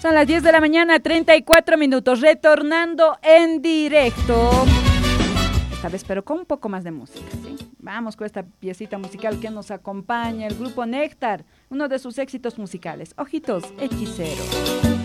Son las 10 de la mañana, 34 minutos, retornando en directo. Esta vez, pero con un poco más de música, ¿sí? Vamos con esta piecita musical que nos acompaña, el grupo Néctar, uno de sus éxitos musicales, Ojitos Hechiceros.